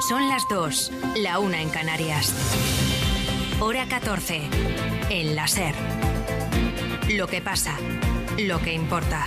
Son las 2, la 1 en Canarias. Hora 14, en la SER. Lo que pasa, lo que importa.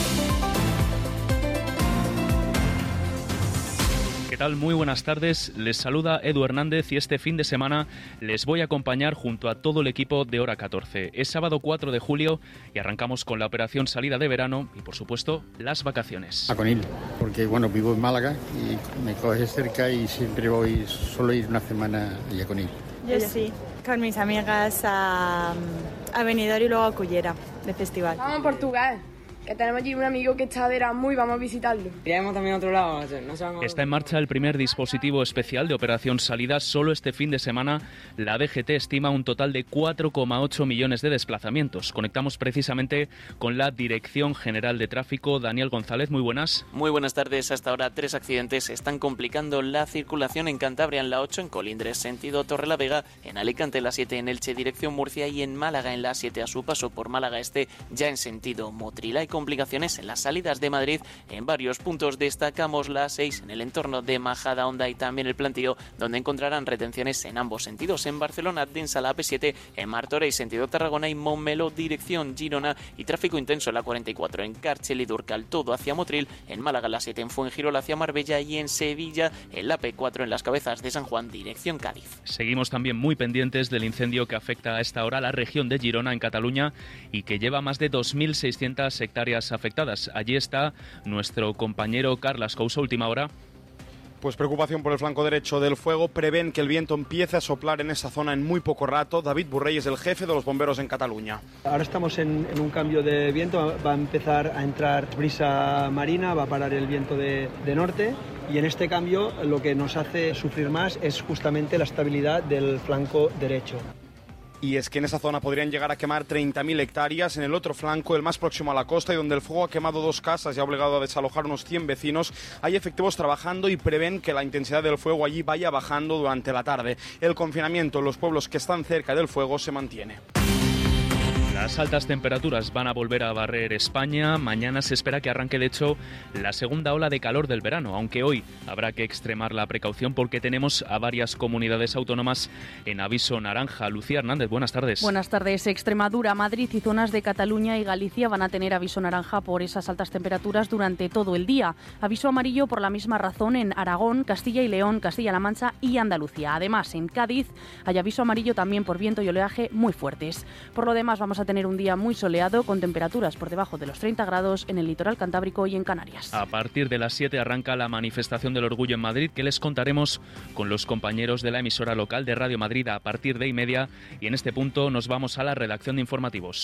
¿Qué tal? Muy buenas tardes. Les saluda Edu Hernández y este fin de semana les voy a acompañar junto a todo el equipo de Hora 14. Es sábado 4 de julio y arrancamos con la operación salida de verano y, por supuesto, las vacaciones. A Conil, porque vivo en Málaga y me coge cerca y siempre suelo ir una semana a Conil. Yo sí, con mis amigas a Benidorm y luego a Cullera, de festival. Vamos a Portugal, que tenemos allí un amigo que está de Erasmus y vamos a visitarlo. Iremos también a otro lado. Está en marcha el primer dispositivo especial de operación salida. Solo este fin de semana la DGT estima un total de 4,8 millones de desplazamientos. Conectamos precisamente con la Dirección General de Tráfico. Daniel González, muy buenas. Muy buenas tardes. Hasta ahora 3 accidentes están complicando la circulación en Cantabria en la 8, en Colindres sentido Torrelavega, en Alicante en la 7, en Elche dirección Murcia y en Málaga en la 7 a su paso por Málaga Este ya en sentido Motril. Hay complicaciones en las salidas de Madrid en varios puntos. Destacamos la 6 en el entorno de Majadahonda y también el Plantío, donde encontrarán retenciones en ambos sentidos. En Barcelona, densa la AP7, en Martorell sentido Tarragona y Montmeló dirección Girona y tráfico intenso en la 44 en Càrchel y Durcal, todo hacia Motril. En Málaga la 7 en Fuengirola hacia Marbella y en Sevilla en la P4 en las Cabezas de San Juan dirección Cádiz. Seguimos también muy pendientes del incendio que afecta a esta hora la región de Girona en Cataluña y que lleva más de 2.600 hectáreas afectadas. Allí está nuestro compañero Carles Couso, última hora. Pues preocupación por el flanco derecho del fuego. Prevén que el viento empiece a soplar en esa zona en muy poco rato. David Burrey es el jefe de los bomberos en Cataluña. Ahora estamos en un cambio de viento. Va a empezar a entrar brisa marina, va a parar el viento de norte. Y en este cambio lo que nos hace sufrir más es justamente la estabilidad del flanco derecho. Y es que en esa zona podrían llegar a quemar 30.000 hectáreas. En el otro flanco, el más próximo a la costa y donde el fuego ha quemado 2 casas y ha obligado a desalojar unos 100 vecinos, hay efectivos trabajando y prevén que la intensidad del fuego allí vaya bajando durante la tarde. El confinamiento en los pueblos que están cerca del fuego se mantiene. Las altas temperaturas van a volver a barrer España. Mañana se espera que arranque, de hecho, la segunda ola de calor del verano, aunque hoy habrá que extremar la precaución porque tenemos a varias comunidades autónomas en aviso naranja. Lucía Hernández, buenas tardes. Buenas tardes. Extremadura, Madrid y zonas de Cataluña y Galicia van a tener aviso naranja por esas altas temperaturas durante todo el día. Aviso amarillo por la misma razón en Aragón, Castilla y León, Castilla-La Mancha y Andalucía. Además, en Cádiz hay aviso amarillo también por viento y oleaje muy fuertes. Por lo demás, vamos a tener un día muy soleado con temperaturas por debajo de los 30 grados en el litoral cantábrico y en Canarias. A partir de las 7 arranca la manifestación del orgullo en Madrid, que les contaremos con los compañeros de la emisora local de Radio Madrid a partir de 1:30, y en este punto nos vamos a la redacción de informativos.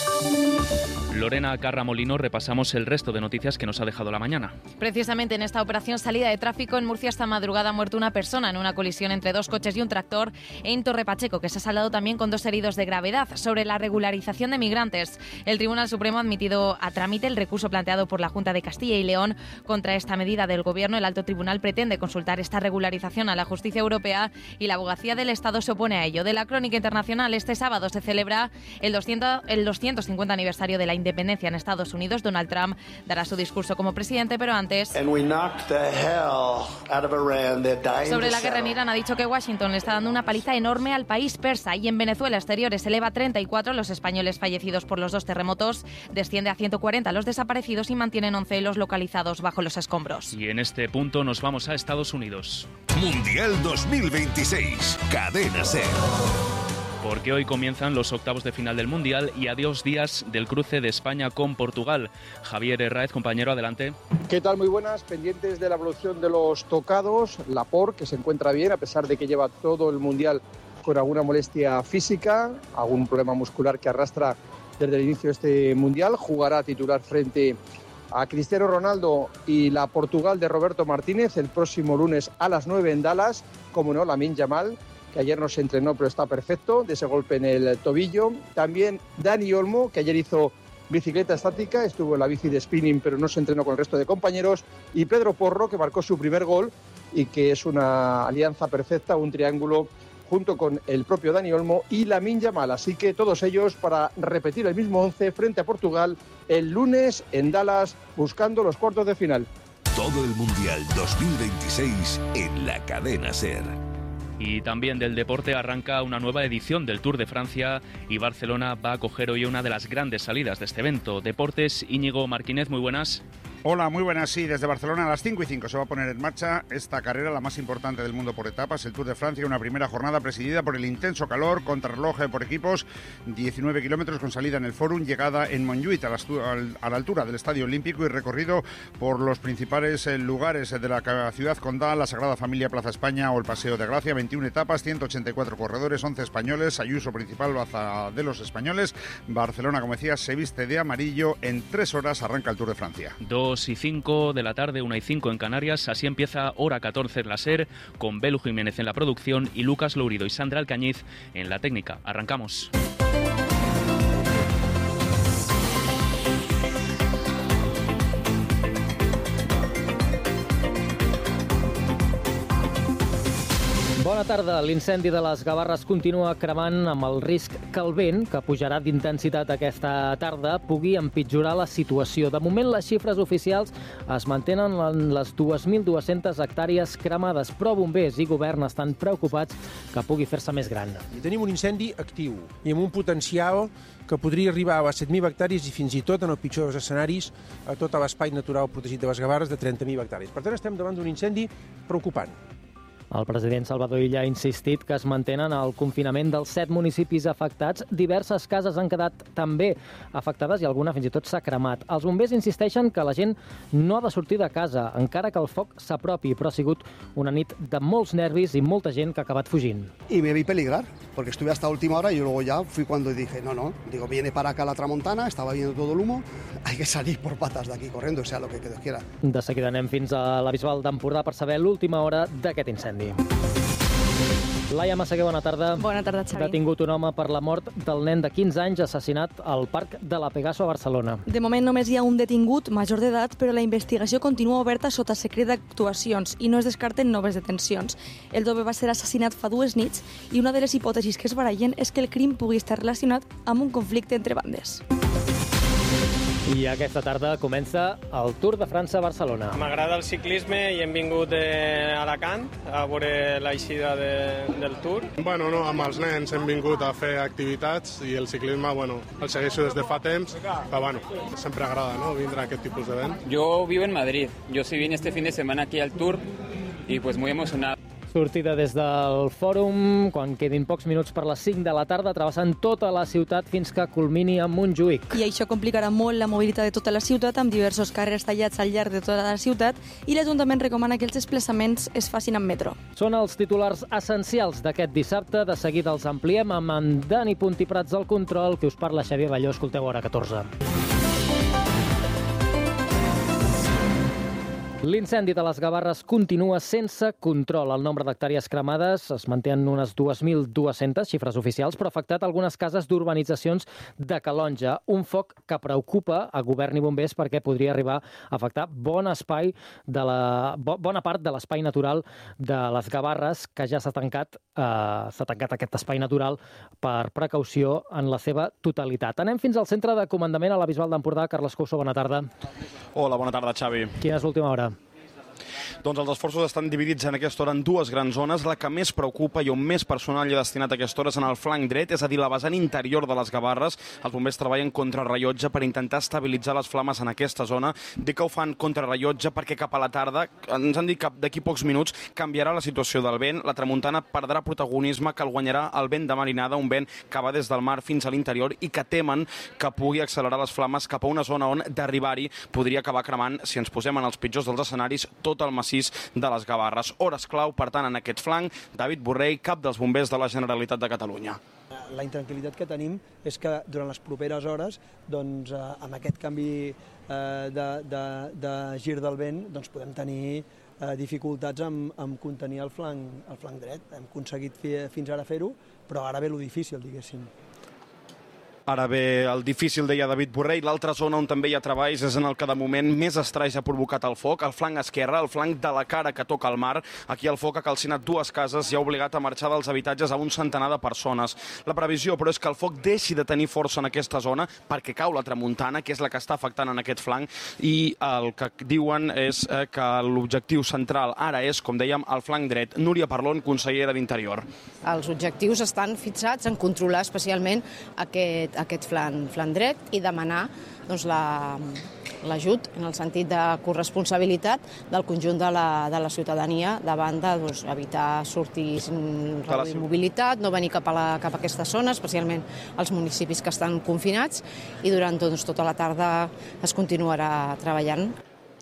Lorena Carra Molino, repasamos el resto de noticias que nos ha dejado la mañana. Precisamente en esta operación salida de tráfico en Murcia esta madrugada ha muerto una persona en una colisión entre 2 coches y un tractor en Torre Pacheco, que se ha saldado también con 2 heridos de gravedad. Sobre la regularización de migrantes, el Tribunal Supremo ha admitido a trámite el recurso planteado por la Junta de Castilla y León contra esta medida del Gobierno. El Alto Tribunal pretende consultar esta regularización a la justicia europea y la Abogacía del Estado se opone a ello. De la crónica internacional, este sábado se celebra el 250 aniversario de la independencia en Estados Unidos. Donald Trump dará su discurso como presidente, pero antes, sobre la guerra en Irán, ha dicho que Washington le está dando una paliza enorme al país persa. Y en Venezuela, exteriores eleva a 34 los españoles fallecidos por los 2 terremotos, desciende a 140 los desaparecidos y mantienen 11 los localizados bajo los escombros. Y en este punto nos vamos a Estados Unidos. Mundial 2026, Cadena SER. Porque hoy comienzan los octavos de final del Mundial y a 2 días del cruce de España con Portugal. Javier Herráez, compañero, adelante. ¿Qué tal? Muy buenas. Pendientes de la evolución de los tocados. Laporte, que se encuentra bien, a pesar de que lleva todo el Mundial con alguna molestia física, algún problema muscular que arrastra desde el inicio de este Mundial. Jugará titular frente a Cristiano Ronaldo y la Portugal de Roberto Martínez el próximo lunes a las 9 en Dallas. Como no, Lamine Yamal, que ayer no se entrenó pero está perfecto de ese golpe en el tobillo. También Dani Olmo, que ayer hizo bicicleta estática, estuvo en la bici de spinning pero no se entrenó con el resto de compañeros. Y Pedro Porro, que marcó su primer gol y que es una alianza perfecta, un triángulo junto con el propio Dani Olmo y Lamine Yamal. Así que todos ellos para repetir el mismo 11 frente a Portugal el lunes en Dallas, buscando los cuartos de final. Todo el Mundial 2026 en la cadena SER. Y también del deporte arranca una nueva edición del Tour de Francia y Barcelona va a acoger hoy una de las grandes salidas de este evento. Deportes, Íñigo Martínez, muy buenas. Hola, muy buenas. Sí, desde Barcelona a las 5:05 se va a poner en marcha esta carrera, la más importante del mundo por etapas, el Tour de Francia, una primera jornada presidida por el intenso calor, contrarreloj por equipos, 19 kilómetros con salida en el Fórum, llegada en Montjuïc a la altura del Estadio Olímpico y recorrido por los principales lugares de la ciudad condal, la Sagrada Familia, Plaza España o el Paseo de Gracia. 21 etapas, 184 corredores, 11 españoles, Ayuso principal, baza de los españoles. Barcelona, como decía, se viste de amarillo. En 3 horas arranca el Tour de Francia. 2:05 de la tarde, 1:05 en Canarias. Así empieza Hora 14 en la SER, con Belu Jiménez en la producción y Lucas Lourido y Sandra Alcañiz en la técnica. Arrancamos. Bona tarda. L'incendi de les Gavarres continua cremant amb el risc que el vent, que pujarà d'intensitat aquesta tarda, pugui empitjorar la situació. De moment, les xifres oficials es mantenen en les 2.200 hectàrees cremades, però bombers i govern estan preocupats que pugui fer-se més gran. I tenim un incendi actiu i amb un potencial que podria arribar a les 7.000 hectàrees i fins i tot, en el pitjor dels escenaris, a tot l'espai natural protegit de les Gavarres de 30.000 hectàrees. Per tant, estem davant d'un incendi preocupant. El president Salvador Illa ha insistit que es mantenen el confinament dels 7 municipis afectats. Diverses cases han quedat també afectades i alguna fins i tot s'ha cremat. Els bombers insisteixen que la gent no ha de sortir de casa, encara que el foc s'apropi, però ha sigut una nit de molts nervis i molta gent que ha acabat fugint. Y me vi peligrar, porque estuve hasta última hora y luego ya fui cuando dije, no, digo, viene para acá la tramontana, estaba viendo todo el humo, hay que salir por patas de aquí corriendo, sea lo que Dios quiera. De seguida anem fins a la Bisbal d'Empordà per saber l'última hora d'aquest incendi. Laia Massaguer, bona tarda. Bona tarda, Xavi. Detingut un home per la mort del nen de 15 anys assassinat al Parc de la Pegaso a Barcelona. De moment només hi ha un detingut major d'edat, però la investigació continua oberta sota secret d'actuacions i no es descarten noves detencions. El jove va ser assassinat fa 2 nits i una de les hipòtesis que es barallen és que el crim pugui estar relacionat amb un conflicte entre bandes. I aquesta tarda comença el Tour de França a Barcelona. M'agrada el ciclisme i hem vingut a Alacant a veure l'eixida del Tour. Bueno, no, amb els nens hem vingut a fer activitats i el ciclisme, bueno, el segueixo des de fa temps, però bueno, sempre agrada, ¿no?, vindre a aquest tipus d'event. Yo vivo en Madrid. Yo sí vine este fin de semana aquí al Tour y pues muy emocionado. Sortida des del Fòrum, quan quedin pocs minuts per les 5 de la tarda, travessant tota la ciutat fins que culmini a Montjuïc. I això complicarà molt la mobilitat de tota la ciutat, amb diversos carrers tallats al llarg de tota la ciutat, i l'Ajuntament recomana que els desplaçaments es facin amb metro. Són els titulars essencials d'aquest dissabte. De seguida els ampliem amb en Dani Puntiprats al control, que us parla Xavier Balló. Escolteu Hora 14. L'incendi de les Gavarres continua sense control. El nombre d'hectàrees cremades es manté en unes 2.200 xifres oficials, però ha afectat algunes cases d'urbanitzacions de Calonja. Un foc que preocupa a govern i bombers perquè podria arribar a afectar bona part de l'espai natural de les Gavarres, que ja s'ha tancat aquest espai natural per precaució en la seva totalitat. Anem fins al centre de comandament a la Bisbal d'Empordà. Carles Couso, bona tarda. Hola, bona tarda, Xavi. Quina és l'última hora? Doncs els esforços estan dividits en aquesta hora en 2 grans zones. La que més preocupa i on més personal hi ha destinat a aquesta hora és en el flanc dret, és a dir, la vessant interior de les Gavarres. Els bombers treballen contra rellotge per intentar estabilitzar les flames en aquesta zona. Dic que ho fan contra rellotge perquè cap a la tarda, ens han dit que d'aquí pocs minuts canviarà la situació del vent. La tramuntana perdrà protagonisme, que el guanyarà el vent de marinada, un vent que va des del mar fins a l'interior i que temen que pugui accelerar les flames cap a una zona on d'arribar-hi podria acabar cremant, si ens posem en els pitjors dels escenaris, tot el massís de les Gavarres. Hores clau, per tant, en aquest flanc. David Borrell, cap dels bombers de la Generalitat de Catalunya. La intranquil·litat que tenim és que durant les properes hores, doncs, amb aquest canvi de gir del vent, doncs, podem tenir dificultats en contenir el flanc dret. Hem aconseguit fins ara fer-ho, però ara ve lo difícil, diguéssim. Ara bé, el difícil, deia David Borrell. L'altra zona on també hi ha treballs és en el que de moment més estralls ha provocat el foc, el flanc esquerre, el flanc de la cara que toca el mar. Aquí el foc ha calcinat 2 cases i ha obligat a marxar dels habitatges a un centenar de persones. La previsió, però, és que el foc deixi de tenir força en aquesta zona perquè cau la tramuntana, que és la que està afectant en aquest flanc, i el que diuen és que l'objectiu central ara és, com dèiem, el flanc dret. Núria Parlon, consellera d'Interior. Els objectius estan fixats en controlar especialment aquest flanc dret i demanar l'ajut en el sentit de corresponsabilitat del conjunt de la ciutadania davant d'evitar sortir, reduir mobilitat, no venir cap a aquesta zona, especialment als municipis que estan confinats, i durant tota la tarda es continuarà treballant.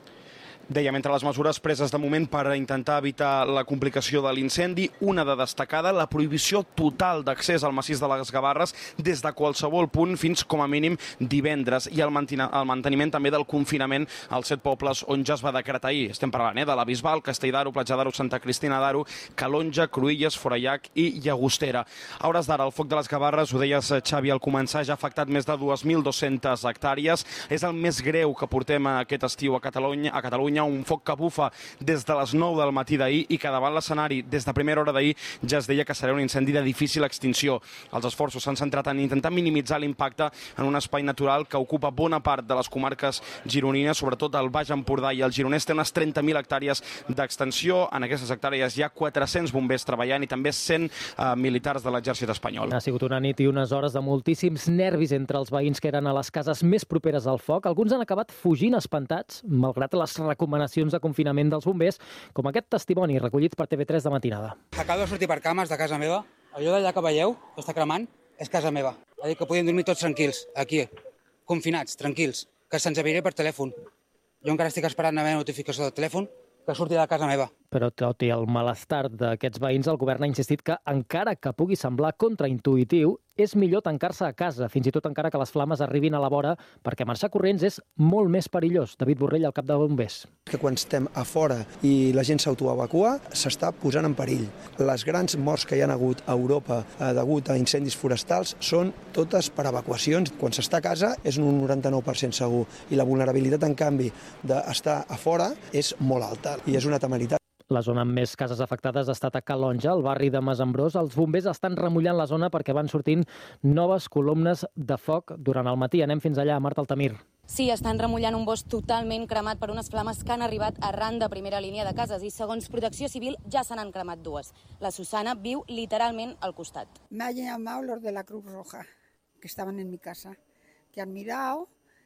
Deia, entre les mesures preses de moment per intentar evitar la complicació de l'incendi, una de destacada, la prohibició total d'accés al massís de les Gavarres des de qualsevol punt fins com a mínim divendres, i el manteniment també del confinament als 7 pobles on ja es va decretar ahir. Estem parlant de la Bisbal, Castell d'Aro, Platja d'Aro, Santa Cristina d'Aro, Calonja, Cruïlles, Forallac i Llagostera. A hores d'ara, el foc de les Gavarres, ho deies, Xavi, al començar, ja ha afectat més de 2.200 hectàrees. És el més greu que portem aquest estiu a Catalunya, un foc que bufa des de les 9 del matí d'ahir i que davant l'escenari des de primera hora d'ahir ja es deia que serà un incendi de difícil extinció. Els esforços s'han centrat en intentar minimitzar l'impacte en un espai natural que ocupa bona part de les comarques gironines, sobretot el Baix Empordà i el Gironès. Té unes 30.000 hectàrees d'extensió. En aquestes hectàrees hi ha 400 bombers treballant i també 100 militars de l'exèrcit espanyol. Ha sigut una nit i unes hores de moltíssims nervis entre els veïns que eren a les cases més properes al foc. Alguns han acabat fugint espantats, malgrat les recomanacions de confinament dels bombers, com aquest testimoni recollit per TV3 de matinada. Acabo de sortir per cames de casa meva. Allò d'allà que veieu, que està cremant, és casa meva. Ha dit que podíem dormir tots tranquils, aquí, confinats, tranquils, que se'ns aviaré per telèfon. Jo encara estic esperant a veure notificació del telèfon que surti de casa meva. Però tot i el malestar d'aquests veïns, el govern ha insistit que, encara que pugui semblar contraintuïtiu, és millor tancar-se a casa, fins i tot encara que les flames arribin a la vora, perquè marxar corrents és molt més perillós. David Borrell, el cap de bombers. Que quan estem a fora i la gent s'autoevacua, s'està posant en perill. Les grans morts que hi ha hagut a Europa degut a incendis forestals són totes per evacuacions. Quan s'està a casa és un 99% segur i la vulnerabilitat, en canvi, d'estar a fora és molt alta i és una temeritat. La zona amb més cases afectades ha estat a Calonja, al barri de Masambrós. Els bombers estan remullant la zona perquè van sortint noves columnes de foc durant el matí. Anem fins allà, Marta Altamir. Sí, estan remullant un bosc totalment cremat per unes flames que han arribat arran de primera línia de cases i, segons Protecció Civil, ja se n'han cremat 2. La Susana viu literalment al costat. Me han llamado los de la Cruz Roja, que estaban en mi casa, que han mirado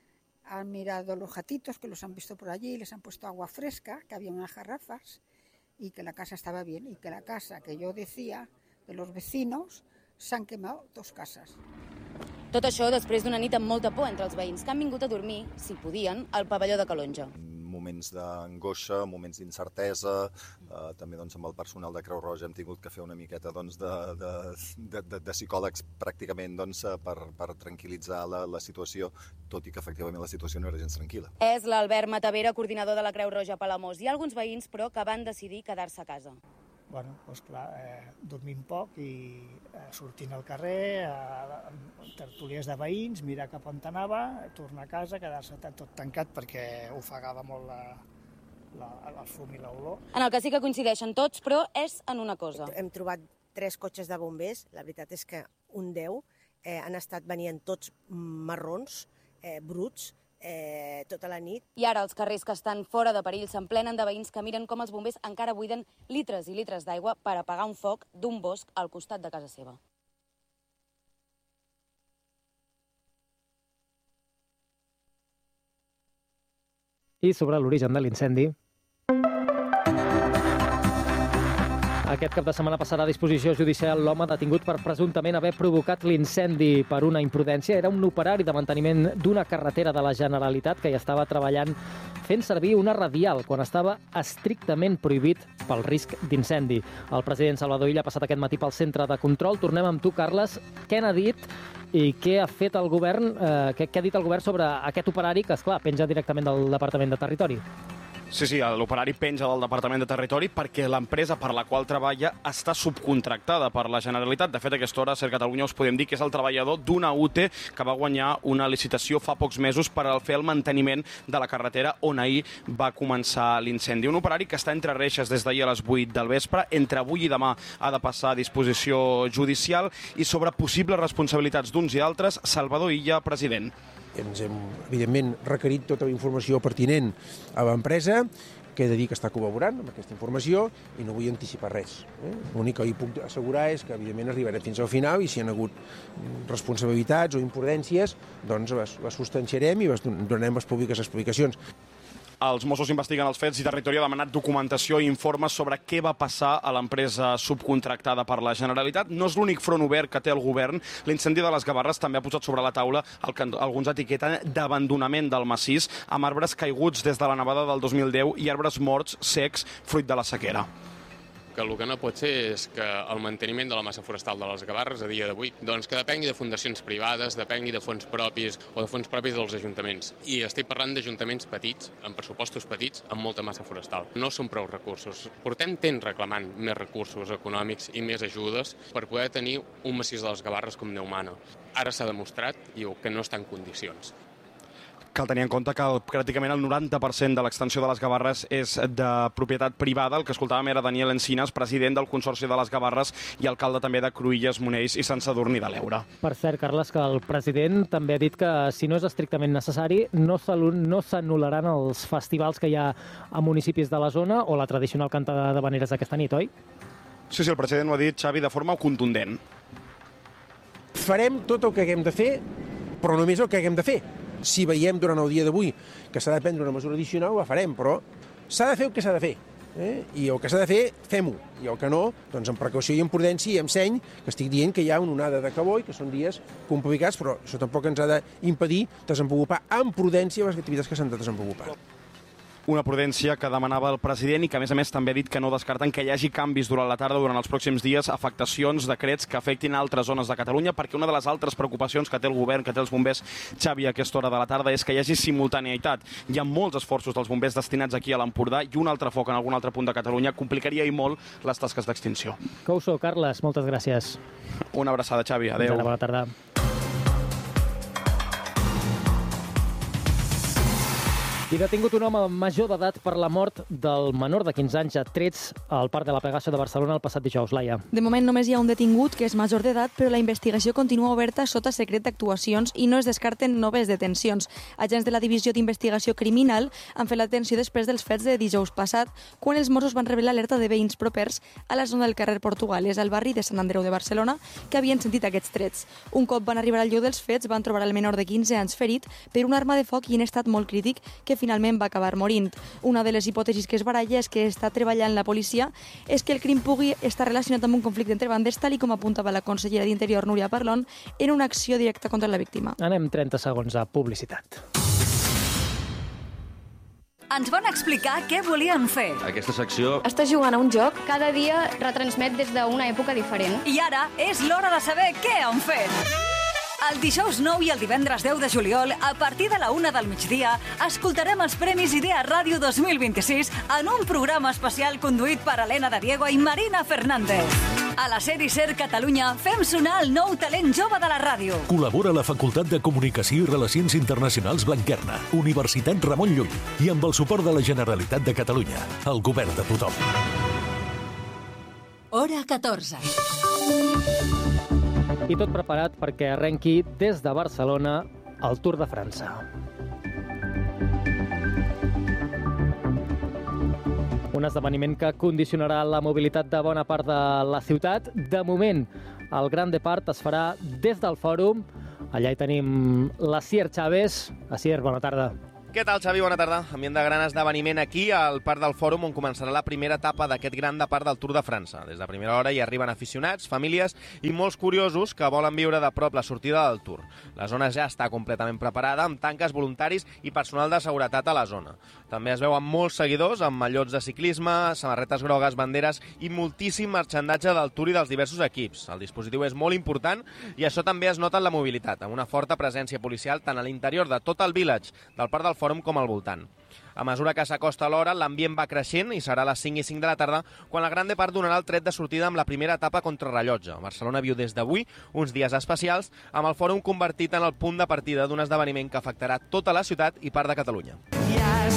los gatitos, que los han visto por allí, les han puesto agua fresca, que había unas garrafas, y que la casa estaba bien, y que la casa que yo decía de los vecinos s'han quemat 2 cases. Tot això després d'una nit amb molta por entre els veïns que han vingut a dormir, si podien, al pavelló de Calonja. Moments d'angoixa, moments d'incertesa, també amb el personal de Creu Roja hem tingut que fer una miqueta de psicòlegs pràcticament per tranquil·litzar la situació, tot i que efectivament la situació no era gens tranquil·la. És l'Albert Matavera, coordinador de la Creu Roja a Palamós. Hi ha alguns veïns, però, que van decidir quedar-se a casa. Bueno, doncs clar, dormint poc i sortint al carrer, tertúlies de veïns, mirar cap on anava, tornar a casa, quedar-se tot tancat perquè ofegava molt el fum i l'olor. En el que sí que coincideixen tots, però, és en una cosa. Hem trobat 3 cotxes de bombers, la veritat és que un 10 han estat venint tots marrons, bruts, tota la nit. I ara els carrers que estan fora de perill s'emplenen de veïns que miren com els bombers encara buiden litres i litres d'aigua per apagar un foc d'un bosc al costat de casa seva. I sobre l'origen de l'incendi, aquest cap de setmana passarà a disposició judicial l'home detingut per presumptament haver provocat l'incendi per una imprudència. Era un operari de manteniment d'una carretera de la Generalitat que hi estava treballant fent servir una radial quan estava estrictament prohibit pel risc d'incendi. El president Salvador Illa ha passat aquest matí pel centre de control. Tornem amb tu, Carles. Què n'ha dit i què ha fet el govern, què ha dit el govern sobre aquest operari que, esclar, penja directament del Departament de Territori? Sí, l'operari penja del Departament de Territori perquè l'empresa per la qual treballa està subcontractada per la Generalitat. De fet, a aquesta hora, a Ser Catalunya, us podem dir que és el treballador d'una UTE que va guanyar una licitació fa pocs mesos per fer el manteniment de la carretera on ahir va començar l'incendi. Un operari que està entre reixes des d'ahir a les 8 del vespre. Entre avui i demà ha de passar a disposició judicial i sobre possibles responsabilitats d'uns i altres, Salvador Illa, president. Ens hem, evidentment, requerit tota la informació pertinent a l'empresa, que he de dir que està col·laborant amb aquesta informació i no vull anticipar res. L'únic que hi puc assegurar és que, evidentment, arribarem fins al final i si hi ha hagut responsabilitats o imprudències, doncs les substanciarem i donarem les públiques explicacions. Els Mossos investiguen els fets i Territori ha demanat documentació i informes sobre què va passar a l'empresa subcontractada per la Generalitat. No és l'únic front obert que té el govern. L'incendi de les Gavarres també ha posat sobre la taula el que alguns etiqueten d'abandonament del massís, amb arbres caiguts des de la nevada del 2010 i arbres morts secs fruit de la sequera. Que el que no pot ser és que el manteniment de la massa forestal de les Gavarres a dia d'avui doncs que depengui de fundacions privades, depengui de fons propis o de fons propis dels ajuntaments. I estic parlant d'ajuntaments petits, amb pressupostos petits, amb molta massa forestal. No són prou recursos. Portem temps reclamant més recursos econòmics i més ajudes per poder tenir un massís de les Gavarres com Déu mana. Ara s'ha demostrat que no està en condicions. Cal tenir en compte que pràcticament el 90% de l'extensió de les Gavarres és de propietat privada. El que escoltàvem era Daniel Encinas, president del Consorci de les Gavarres i alcalde també de Cruïlles, Monells i Sant Sadurní de l'Eure. Per cert, Carles, que el president també ha dit que si no és estrictament necessari no s'anul·laran els festivals que hi ha a municipis de la zona o la tradicional cantada d'havaneres aquesta nit, oi? Sí, el president ho ha dit, Xavi, de forma contundent. Farem tot el que haguem de fer, però només el que haguem de fer. Si veiem durant el dia d'avui que s'ha de prendre una mesura addicional, la farem, però s'ha de fer el que s'ha de fer. I el que s'ha de fer, fem-ho. I el que no, doncs amb precaució i amb prudència i amb seny, que estic dient que hi ha una onada de calor i que són dies complicats, però això tampoc ens ha d'impedir desenvolupar amb prudència les activitats que s'han de desenvolupar. Una prudència que demanava el president i que, a més, també ha dit que no descarten que hi hagi canvis durant la tarda, durant els pròxims dies, afectacions, decrets que afectin altres zones de Catalunya, perquè una de les altres preocupacions que té el govern, que té els bombers, Xavi, a aquesta hora de la tarda, és que hi hagi simultaneïtat. Hi ha molts esforços dels bombers destinats aquí a l'Empordà i un altre foc en algun altre punt de Catalunya complicaria i molt les tasques d'extinció. Que ho sou, Carles. Moltes gràcies. Una abraçada, Xavi. Adéu. Bona tarda. I detingut un home major d'edat per la mort del menor de 15 anys a trets al Parc de la Pegaso de Barcelona el passat dijous. Laia. De moment només hi ha un detingut que és major d'edat, però la investigació continua oberta sota secret d'actuacions i no es descarten noves detencions. Agents de la Divisió d'Investigació Criminal han fet la detenció després dels fets de dijous passat, quan els Mossos van revelar alerta de veïns propers a la zona del carrer Portugales, al barri de Sant Andreu de Barcelona, que havien sentit aquests trets. Un cop van arribar al lloc dels fets, van trobar el menor de 15 anys ferit per una arma de foc i en estat molt crític que finalment va acabar morint. Una de les hipòtesis que es baralla és que està treballant la policia és que el crim pugui estar relacionat amb un conflicte entre bandes, tal i com apuntava la consellera d'Interior, Núria Parlon, en una acció directa contra la víctima. Anem 30 segons a publicitat. Ens van explicar què volien fer. Aquesta secció està jugant a un joc, cada dia retransmet des d'una època diferent. I ara és l'hora de saber què han fet. El dijous 9 i el divendres 10 de juliol, a partir de la 1 del migdia, escoltarem els Premis Idea Ràdio 2026 en un programa especial conduït per Helena de Diego i Marina Fernández. A la sèrie Ser Catalunya fem sonar el nou talent jove de la ràdio. Col·labora la Facultat de Comunicació i Relacions Internacionals Blanquerna, Universitat Ramon Llull i amb el suport de la Generalitat de Catalunya, el govern de tothom. Hora 14. I tot preparat perquè arrenqui des de Barcelona el Tour de França. Un esdeveniment que condicionarà la mobilitat de bona part de la ciutat. De moment, el Gran Depart es farà des del Fòrum. Allà hi tenim l'Asier Chávez. Asier, bona tarda. Què tal, Xavi? Bona tarda. Ambient de gran esdeveniment aquí al Parc del Fòrum, on començarà la primera etapa d'aquest gran depart del Tour de França. Des de primera hora hi arriben aficionats, famílies i molts curiosos que volen viure de prop la sortida del Tour. La zona ja està completament preparada, amb tanques, voluntaris i personal de seguretat a la zona. També es veuen molts seguidors amb mallots de ciclisme, samarretes grogues, banderes i moltíssim marxandatge del Tour i dels diversos equips. El dispositiu és molt important i això també es nota en la mobilitat, amb una forta presència policial tant a l'interior de tot el village del Parc del Fòrum com al voltant. A mesura que s'acosta l'hora, l'ambient va creixent i serà a les 5 i 5 de la tarda quan la Grande Parc donarà el tret de sortida amb la primera etapa contrarrellotge. Barcelona viu des d'avui uns dies especials amb el fòrum convertit en el punt de partida d'un esdeveniment que afectarà tota la ciutat i part de Catalunya.